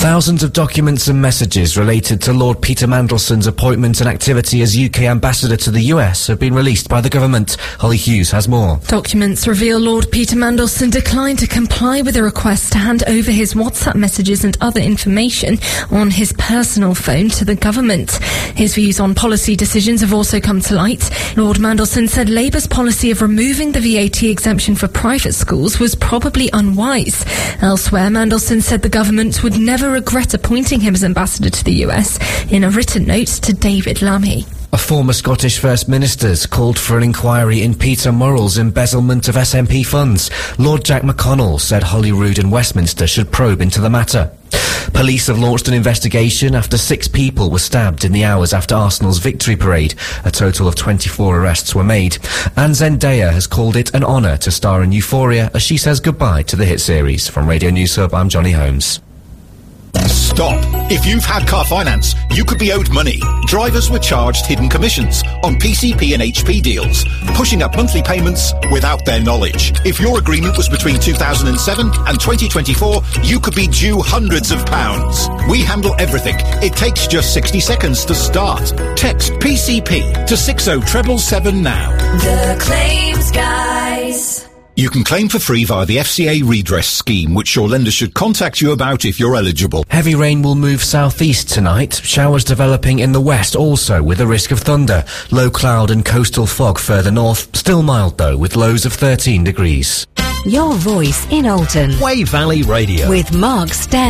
Thousands of documents and messages related to Lord Peter Mandelson's appointment and activity as UK ambassador to the US have been released by the government. Holly Hughes has more. Documents reveal Lord Peter Mandelson declined to comply with a request to hand over his WhatsApp messages and other information on his personal phone to the government. His views on policy decisions have also come to light. Lord Mandelson said Labour's policy of removing the VAT exemption for private schools was probably unwise. Elsewhere, Mandelson said the government would never regret appointing him as ambassador to the US in a written note to David Lammy. A former Scottish First Minister's called for an inquiry in Peter Murrell's embezzlement of SNP funds. Lord Jack McConnell said Holyrood and Westminster should probe into the matter. Police have launched an investigation after 6 people were stabbed in the hours after Arsenal's victory parade. A total of 24 arrests were made. And Zendaya has called it an honour to star in Euphoria as she says goodbye to the hit series. From Radio News Hub, I'm Johnny Holmes. Stop. If you've had car finance, you could be owed money. Drivers were charged hidden commissions on PCP and HP deals, pushing up monthly payments without their knowledge. If your agreement was between 2007 and 2024, you could be due hundreds of pounds. We handle everything. It takes just 60 seconds to start. Text PCP to 60777 now. The Claims Guys. You can claim for free via the FCA redress scheme, which your lender should contact you about if you're eligible. Heavy rain will move southeast tonight. Showers developing in the west also with a risk of thunder. Low cloud and coastal fog further north. Still mild though with lows of 13 degrees. Your voice in Alton. Wave Valley Radio. With Mark Sten.